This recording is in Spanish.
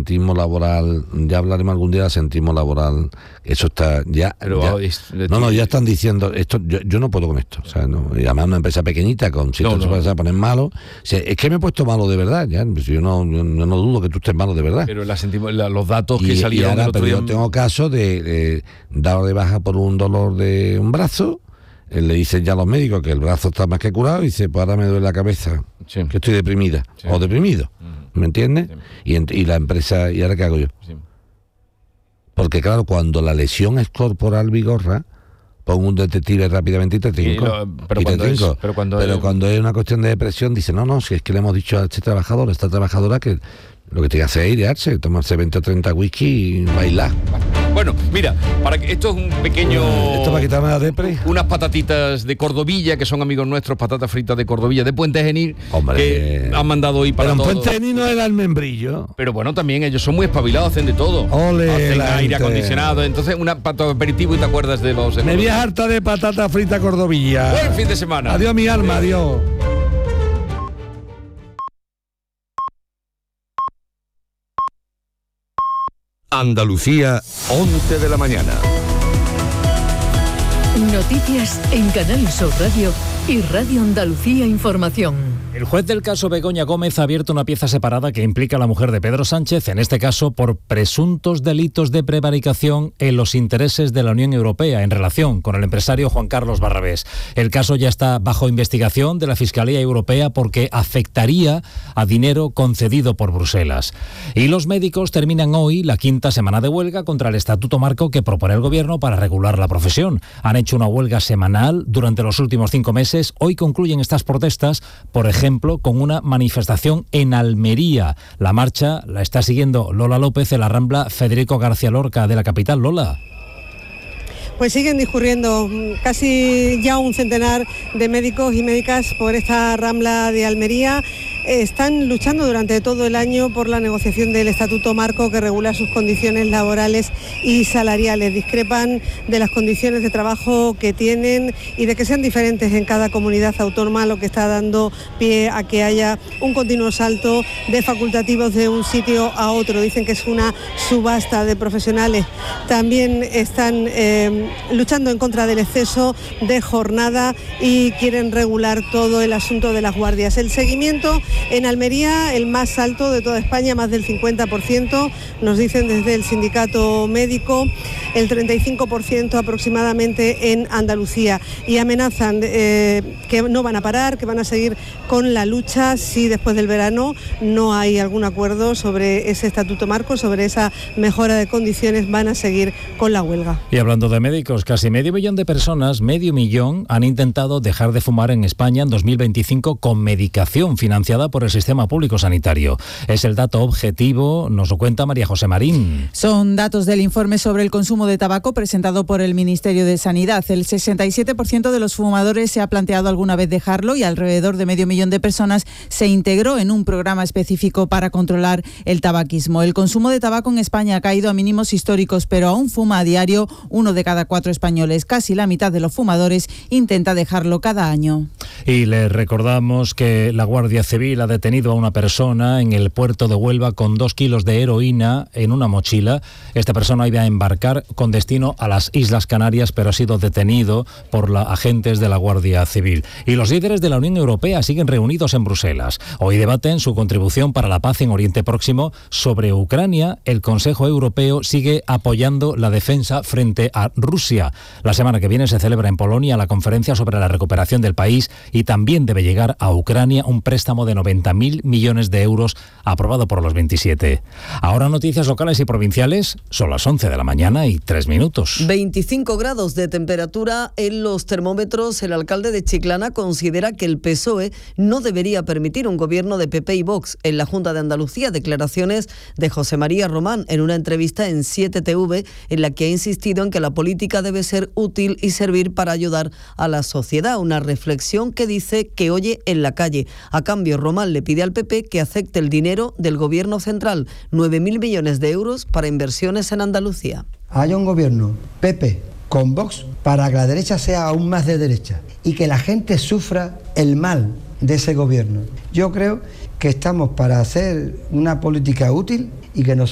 asentismo laboral, ya hablaremos algún día del asentismo laboral, eso está ya, ya están diciendo esto, yo no puedo con esto, o sea, no, y además una empresa pequeñita con si se puede poner malo, o sea, es que me he puesto malo de verdad, ya, pues yo no dudo que tú estés malo de verdad. Pero el asentismo, los datos que salieron ahora, el otro día... Yo tengo casos de dado de baja por un dolor de un brazo, le dicen ya a los médicos que el brazo está más que curado y dice, pues ahora me duele la cabeza, que estoy deprimida o deprimido, ¿me entiendes? Sí. Y la empresa, ¿y ahora qué hago yo? Sí. Porque claro, cuando la lesión es corporal vigorra, pongo un detective rápidamente y te trinco. Pero cuando es una cuestión de depresión, dice, no, si es que le hemos dicho a esta trabajadora que lo que tiene que hacer es idearse, tomarse 20 o 30 whisky y bailar. Bueno, mira, para que esto es un pequeño... Esto para quitarme la depre. Unas patatitas de Cordovilla, que son amigos nuestros, patatas fritas de Cordovilla, de Puente Genil, que han mandado hoy para todos. Pero en Puente Genil no era el membrillo. Pero bueno, también ellos son muy espabilados, hacen de todo. Hacen aire acondicionado, entonces una pato aperitivo y te acuerdas de los... Me vi harta de patata frita Cordovilla. Buen fin de semana. Adiós mi alma, adiós. Andalucía, 11 de la mañana. Noticias en Canal Sur Radio y Radio Andalucía Información. El juez del caso Begoña Gómez ha abierto una pieza separada que implica a la mujer de Pedro Sánchez, en este caso por presuntos delitos de prevaricación en los intereses de la Unión Europea en relación con el empresario Juan Carlos Barrabés. El caso ya está bajo investigación de la Fiscalía Europea porque afectaría a dinero concedido por Bruselas. Y los médicos terminan hoy la 5ª semana de huelga contra el Estatuto Marco que propone el Gobierno para regular la profesión. Han hecho una huelga semanal durante los últimos 5 meses. Hoy concluyen estas protestas, por ejemplo, con una manifestación en Almería. La marcha la está siguiendo Lola López en la Rambla Federico García Lorca de la capital. Lola. Pues siguen discurriendo casi ya un centenar de médicos y médicas por esta Rambla de Almería. Están luchando durante todo el año por la negociación del Estatuto Marco que regula sus condiciones laborales y salariales. Discrepan de las condiciones de trabajo que tienen y de que sean diferentes en cada comunidad autónoma, lo que está dando pie a que haya un continuo salto de facultativos de un sitio a otro. Dicen que es una subasta de profesionales. También están luchando en contra del exceso de jornada y quieren regular todo el asunto de las guardias. El seguimiento en Almería, el más alto de toda España, más del 50%, nos dicen desde el sindicato médico, el 35% aproximadamente en Andalucía, y amenazan que no van a parar, que van a seguir con la lucha si después del verano no hay algún acuerdo sobre ese Estatuto Marco, sobre esa mejora de condiciones, van a seguir con la huelga. Y hablando de médicos, casi 500.000 de personas, 500.000, han intentado dejar de fumar en España en 2025 con medicación financiada por el sistema público sanitario. Es el dato objetivo, nos lo cuenta María José Marín. Son datos del informe sobre el consumo de tabaco presentado por el Ministerio de Sanidad. El 67% de los fumadores se ha planteado alguna vez dejarlo y alrededor de 500.000 de personas se integró en un programa específico para controlar el tabaquismo. El consumo de tabaco en España ha caído a mínimos históricos, pero aún fuma a diario 1 de cada 4 españoles. Casi la mitad de los fumadores intenta dejarlo cada año. Y les recordamos que la Guardia Civil ha detenido a una persona en el puerto de Huelva con 2 kilos de heroína en una mochila. Esta persona iba a embarcar con destino a las Islas Canarias, pero ha sido detenido por agentes de la Guardia Civil. Y los líderes de la Unión Europea siguen reunidos en Bruselas. Hoy debaten su contribución para la paz en Oriente Próximo. Sobre Ucrania, el Consejo Europeo sigue apoyando la defensa frente a Rusia. La semana que viene se celebra en Polonia la conferencia sobre la recuperación del país y también debe llegar a Ucrania un préstamo de 90.000 millones de euros aprobado por los 27. Ahora noticias locales y provinciales, son las 11 de la mañana y 3 minutos. 25 grados de temperatura en los termómetros. El alcalde de Chiclana considera que el PSOE no debería permitir un gobierno de PP y Vox en la Junta de Andalucía. Declaraciones de José María Román en una entrevista en 7TV en la que ha insistido en que la política debe ser útil y servir para ayudar a la sociedad. Una reflexión que dice que oye en la calle. A cambio, Román le pide al PP que acepte el dinero del gobierno central, 9.000 millones de euros para inversiones en Andalucía. Haya un gobierno PP con Vox para que la derecha sea aún más de derecha y que la gente sufra el mal de ese gobierno. Yo creo que estamos para hacer una política útil y que nosotros